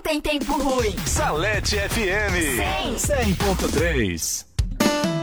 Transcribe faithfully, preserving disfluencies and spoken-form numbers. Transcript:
tem tempo ruim. Salete F M Sim. cem ponto três.